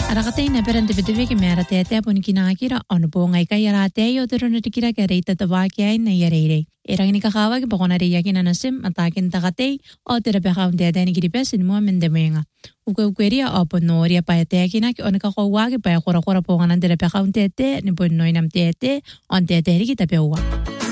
Arakatay na perante bedeveke mera tete apun kinakira ono po ngai kai yarate yo tero na tikira kare tatawaki ay na yarere. Erang ni kakawa ki bakona re yakin anasim atakin takate o tera pekaun tete ni kiri pesin mo mendemenga. Ukeukeria opo noria pa tete na ki ono kakawagi pa kora po nganan tera pekaun tete ni po noinam tete on tete ri kita pewa.